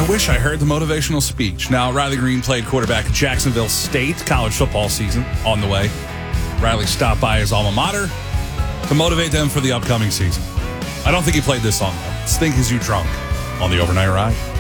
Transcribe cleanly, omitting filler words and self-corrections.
I wish I heard the motivational speech. Now, Riley Green played quarterback at Jacksonville State, college football season on the way. Riley stopped by his alma mater to motivate them for the upcoming season. I don't think he played this song, though. Stink Is You Drunk on the Overnight Ride.